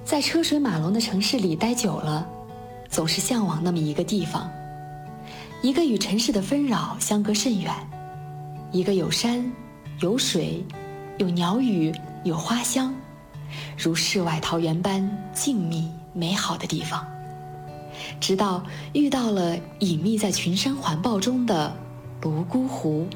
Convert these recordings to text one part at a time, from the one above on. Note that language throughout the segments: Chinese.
在车水马龙的城市里待久了，总是向往那么一个地方，一个与尘世的纷扰相隔甚远，一个有山有水有鸟语有花香，如世外桃源般静谧美好的地方。直到遇到了隐秘在群山环抱中的泸沽湖。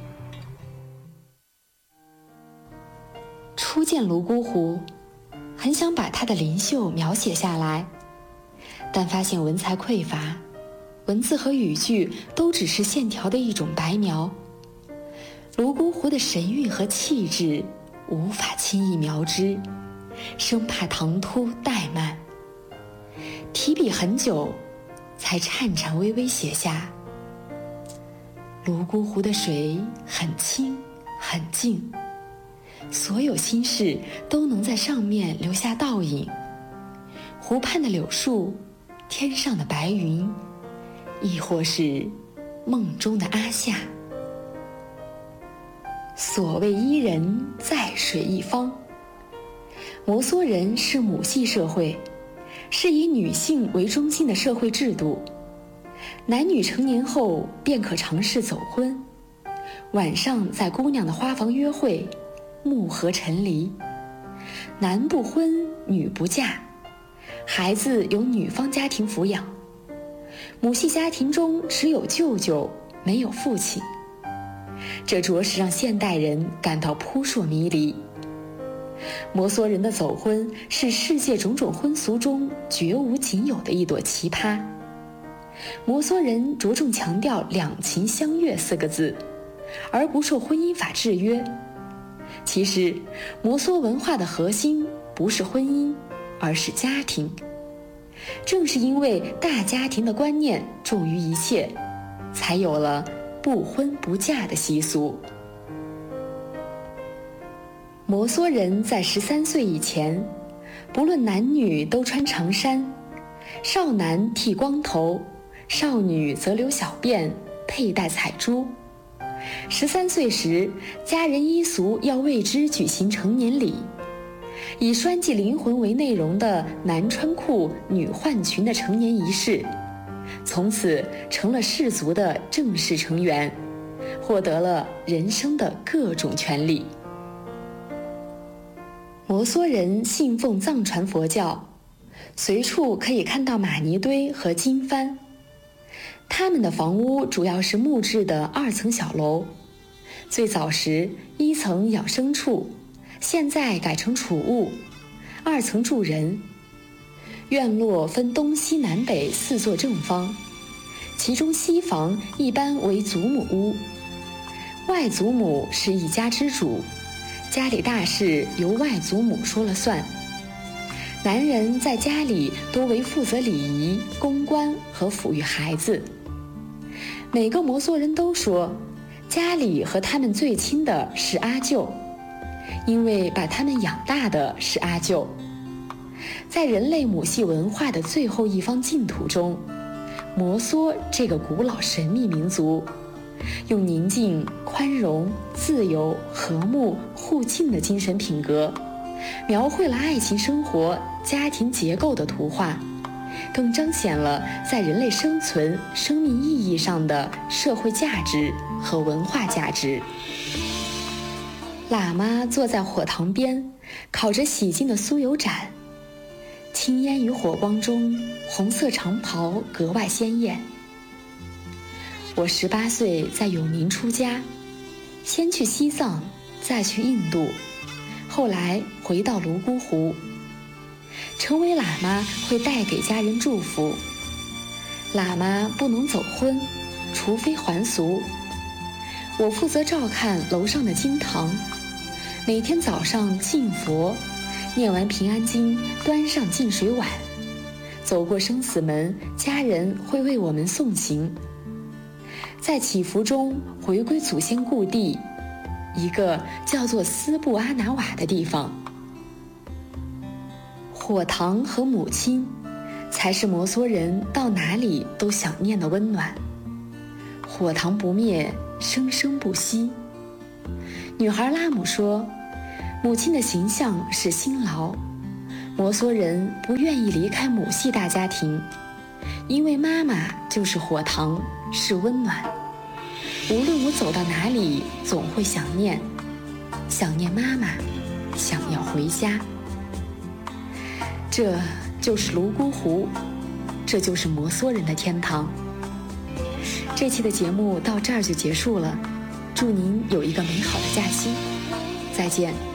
初见泸沽湖，很想把它的灵秀描写下来，但发现文采匮乏，文字和语句都只是线条的一种白描。泸沽湖的神韵和气质无法轻易描之，生怕唐突怠慢。提笔很久，才颤颤巍巍写下：泸沽湖的水很清很静，所有心事都能在上面留下倒影。湖畔的柳树，天上的白云，亦或是梦中的阿夏。所谓伊人，在水一方。摩梭人是母系社会，是以女性为中心的社会制度，男女成年后便可尝试走婚，晚上在姑娘的花房约会，暮和沉离，男不婚女不嫁，孩子由女方家庭抚养，母系家庭中只有舅舅，没有父亲。这着实让现代人感到扑朔迷离。摩梭人的走婚是世界种种婚俗中绝无仅有的一朵奇葩。摩梭人着重强调两情相悦4个字，而不受婚姻法制约。其实摩梭文化的核心不是婚姻，而是家庭。正是因为大家庭的观念重于一切，才有了不婚不嫁的习俗。摩梭人在13岁以前，不论男女都穿长衫，少男剃光头，少女则留小辫，佩戴彩珠。13岁时，家人依俗要为之举行成年礼，以拴系灵魂为内容的男穿裤女换裙的成年仪式，从此成了氏族的正式成员，获得了人生的各种权利。摩梭人信奉藏传佛教，随处可以看到玛尼堆和经幡。他们的房屋主要是木质的2层小楼，最早时1层养牲畜，现在改成储物，2层住人。院落分东西南北4座正方，其中西房一般为祖母屋，外祖母是一家之主，家里大事由外祖母说了算。男人在家里多为负责礼仪、公关和抚育孩子。每个摩梭人都说，家里和他们最亲的是阿舅，因为把他们养大的是阿舅。在人类母系文化的最后一方净土中，摩梭这个古老神秘民族，用宁静、宽容、自由、和睦、互敬的精神品格，描绘了爱情生活、家庭结构的图画，更彰显了在人类生存、生命意义上的社会价值和文化价值。喇嘛坐在火塘边，烤着洗净的酥油盏，青烟与火光中，红色长袍格外鲜艳。我18岁在永宁出家，先去西藏，再去印度，后来回到泸沽湖。成为喇嘛会带给家人祝福，喇嘛不能走婚，除非还俗。我负责照看楼上的经堂，每天早上敬佛，念完平安经，端上净水碗，走过生死门，家人会为我们送行。在祈福中回归祖先故地，一个叫做斯布阿拿瓦的地方。火塘和母亲，才是摩梭人到哪里都想念的温暖。火塘不灭，生生不息。女孩拉姆说，母亲的形象是辛劳， 摩梭人不愿意离开母系大家庭，因为妈妈就是火塘，是温暖。无论我走到哪里，总会想念妈妈，想要回家。这就是泸沽湖，这就是摩梭人的天堂。这期的节目到这儿就结束了，祝您有一个美好的假期，再见。